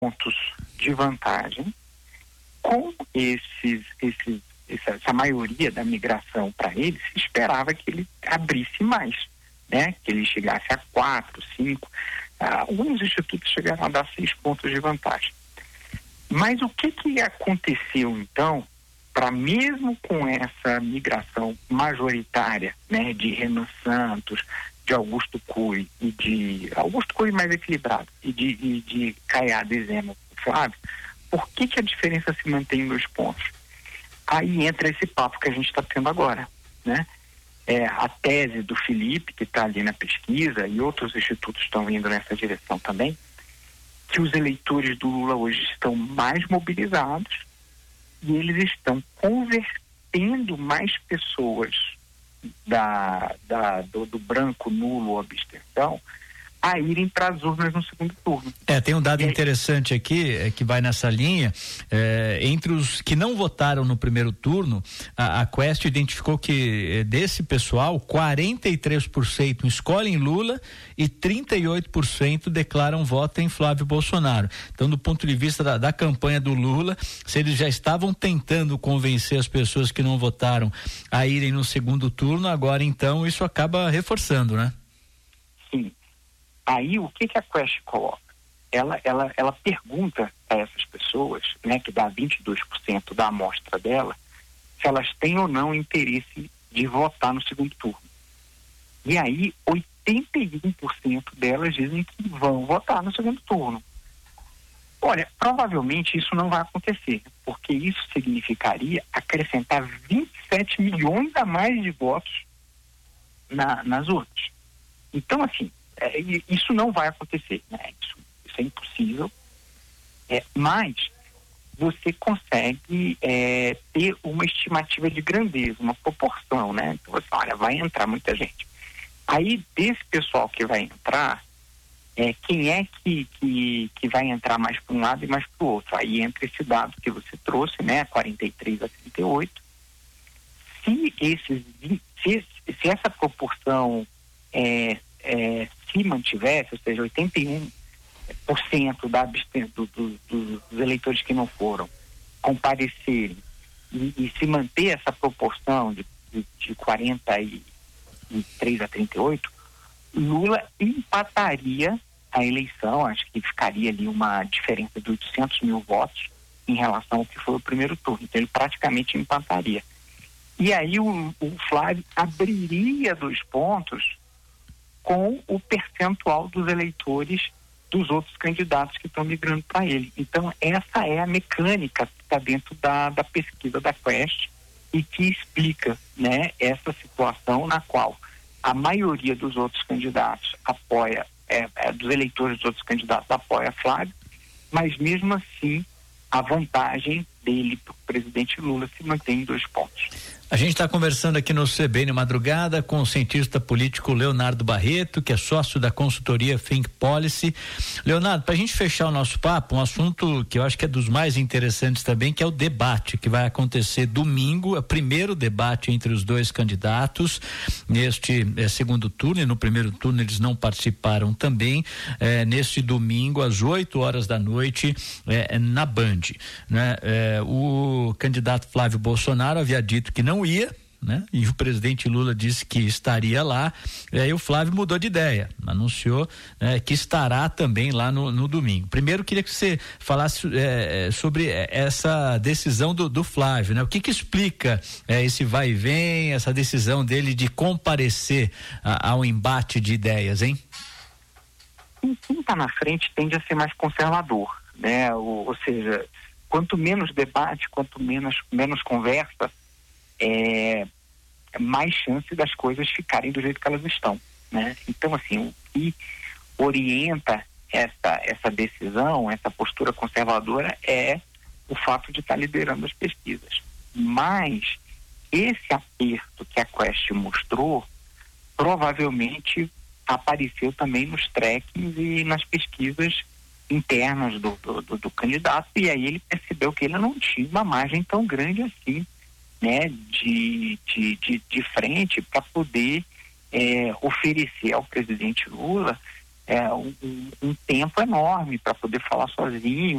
pontos de vantagem. Com essa maioria da migração para ele, se esperava que ele abrisse mais, né? Que ele chegasse a 4, 5. Alguns institutos chegaram a dar 6 pontos de vantagem. Mas o que aconteceu, então, para mesmo com essa migração majoritária, né, de Renan Santos, de Augusto Cury e de Augusto Cury mais equilibrado e de Caiado e Zema, Flávio, por que a diferença se mantém em 2 pontos? Aí entra esse papo que a gente está tendo agora, né? A tese do Felipe, que está ali na pesquisa, e outros institutos estão indo nessa direção também, que os eleitores do Lula hoje estão mais mobilizados e eles estão convertendo mais pessoas do branco, nulo ou abstenção a irem para as urnas no segundo turno. Tem um dado interessante aqui, que vai nessa linha, entre os que não votaram no primeiro turno, a Quest identificou que desse pessoal, 43% escolhem Lula e 38% declaram voto em Flávio Bolsonaro. Então, do ponto de vista da campanha do Lula, se eles já estavam tentando convencer as pessoas que não votaram a irem no segundo turno, agora então isso acaba reforçando, né? Sim. Aí, o que a Quest coloca? Ela pergunta a essas pessoas, né, que dá 22% da amostra dela, se elas têm ou não interesse de votar no segundo turno. E aí, 81% delas dizem que vão votar no segundo turno. Olha, provavelmente isso não vai acontecer, porque isso significaria acrescentar 27 milhões a mais de votos nas urnas. Então, assim, isso não vai acontecer, né? Isso é impossível, mas você consegue ter uma estimativa de grandeza, uma proporção, né? Então você olha, vai entrar muita gente. Aí desse pessoal que vai entrar, quem é que vai entrar mais para um lado e mais para o outro? Aí entra esse dado que você trouxe, né? 43 a 38. Se essa proporção se mantivesse, ou seja, 81% dos eleitores que não foram comparecerem e se manter essa proporção de 43 a 38, Lula empataria a eleição. Acho que ficaria ali uma diferença de 800 mil votos em relação ao que foi o primeiro turno. Então ele praticamente empataria. E aí o Flávio abriria 2 pontos com o percentual dos eleitores dos outros candidatos que estão migrando para ele. Então, essa é a mecânica que está dentro da pesquisa da Quest e que explica, né, essa situação na qual a maioria dos outros candidatos apoia, dos eleitores dos outros candidatos apoia Flávio, mas mesmo assim a vantagem dele para o presidente Lula se mantém em 2 pontos. A gente está conversando aqui no CBN Madrugada com o cientista político Leonardo Barreto, que é sócio da consultoria Think Policy. Leonardo, para a gente fechar o nosso papo, um assunto que eu acho que é dos mais interessantes também, que é o debate que vai acontecer domingo, o primeiro debate entre os 2 candidatos neste segundo turno, e no primeiro turno eles não participaram também, neste domingo às 8h da noite, na Band, né? O candidato Flávio Bolsonaro havia dito que não ia, né? E o presidente Lula disse que estaria lá, e aí o Flávio mudou de ideia, anunciou que estará também lá no domingo. Primeiro, queria que você falasse sobre essa decisão do Flávio, né? O que explica esse vai e vem, essa decisão dele de comparecer ao embate de ideias, hein? Quem está na frente tende a ser mais conservador, né? Ou seja, quanto menos debate, quanto menos conversa, mais chance das coisas ficarem do jeito que elas estão, né? Então, assim, o que orienta essa decisão, essa postura conservadora, é o fato de estar liderando as pesquisas. Mas esse aperto que a Quest mostrou provavelmente apareceu também nos trackings e nas pesquisas internas do candidato, e aí ele percebeu que ele não tinha uma margem tão grande assim, né, de frente para poder oferecer ao presidente Lula um tempo enorme para poder falar sozinho,